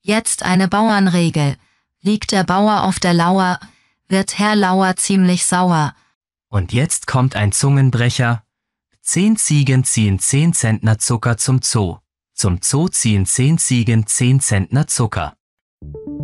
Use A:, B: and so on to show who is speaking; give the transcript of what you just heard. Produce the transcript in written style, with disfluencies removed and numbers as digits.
A: Jetzt eine Bauernregel. Liegt der Bauer auf der Lauer, wird Herr Lauer ziemlich sauer.
B: Und jetzt kommt ein Zungenbrecher. 10 Ziegen ziehen 10 Zentner Zucker zum Zoo. Zum Zoo ziehen 10 Ziegen 10 Zentner Zucker.